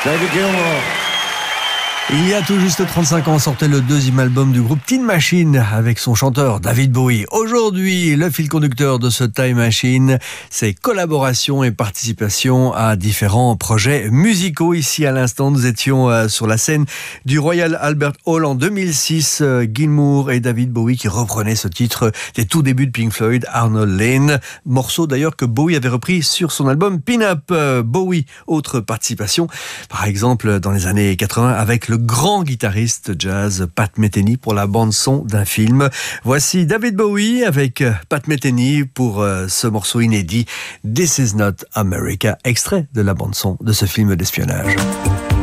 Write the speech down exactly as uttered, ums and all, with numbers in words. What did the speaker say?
David Gilmour. Il y a tout juste trente-cinq ans sortait le deuxième album du groupe Tin Machine avec son chanteur David Bowie. Aujourd'hui, le fil conducteur de ce Time Machine, c'est collaboration et participation à différents projets musicaux. Ici, à l'instant, nous étions sur la scène du Royal Albert Hall en deux mille six. Gilmour et David Bowie qui reprenaient ce titre des tout débuts de Pink Floyd, Arnold Lane. Morceau d'ailleurs que Bowie avait repris sur son album Pin Up. Bowie, autre participation, par exemple dans les années quatre-vingts avec le grand guitariste jazz Pat Metheny pour la bande-son d'un film. Voici David Bowie avec Pat Metheny pour ce morceau inédit This Is Not America, extrait de la bande-son de ce film d'espionnage.